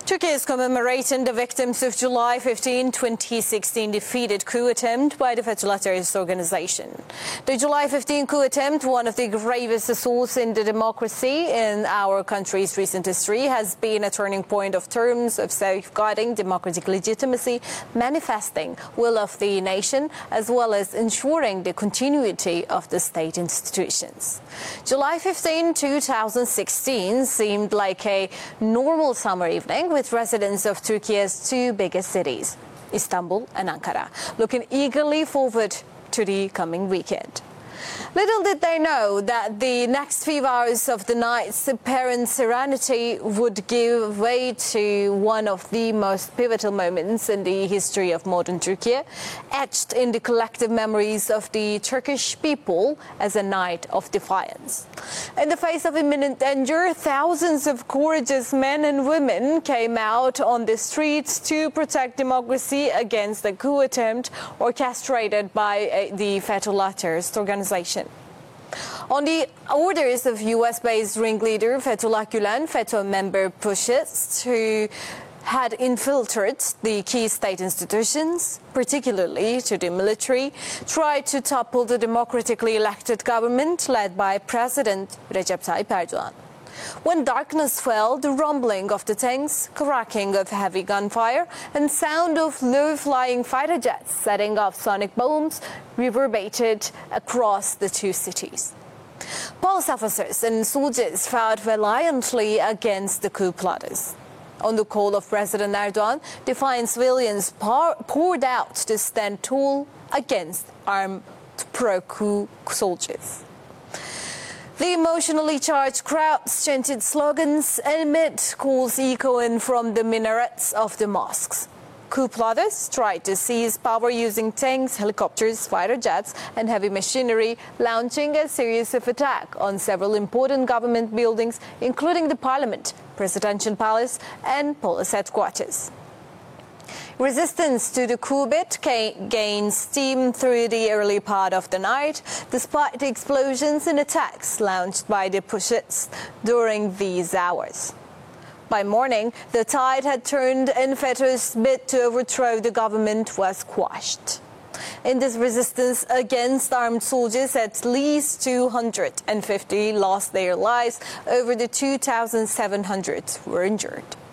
Turkey is commemorating the victims of July 15, 2016 defeated coup attempt by the Fethullah terrorist organization. The July 15 coup attempt, one of the gravest assaults in the democracy in our country's recent history, has been a turning point of terms of safeguarding democratic legitimacy, manifesting will of the nation, as well as ensuring the continuity of the state institutions. July 15, 2016 seemed like a normal summer evening, with residents of Turkey's two biggest cities, Istanbul and Ankara, looking eagerly forward to the coming weekend. Little did they know that the next few hours of the night's apparent serenity would give way to one of the most pivotal moments in the history of modern Turkey, etched in the collective memories of the Turkish people as a night of defiance. In the face of imminent danger, thousands of courageous men and women came out on the streets to protect democracy against the coup attempt orchestrated by the Fethullah terrorist organization. On the orders of US-based ringleader Fethullah Gülen, FETÖ member pushists who had infiltrated the key state institutions, particularly to the military, tried to topple the democratically elected government led by President Recep Tayyip Erdogan. When darkness fell, the rumbling of the tanks, cracking of heavy gunfire, and sound of low-flying fighter jets setting off sonic bombs reverberated across the two cities. Police officers and soldiers fought valiantly against the coup plotters. On the call of President Erdogan, defiant civilians poured out to stand tall against armed pro-coup soldiers. The emotionally charged crowds chanted slogans amid calls echoing from the minarets of the mosques. Coup plotters tried to seize power using tanks, helicopters, fighter jets, and heavy machinery, launching a series of attacks on several important government buildings, including the parliament, presidential palace, and police headquarters. Resistance to the coup bid gained steam through the early part of the night, despite the explosions and attacks launched by the pushists during these hours. By morning, the tide had turned and FETÖ's bid to overthrow the government was quashed. In this resistance against armed soldiers, at least 250 lost their lives, over 2,700 were injured.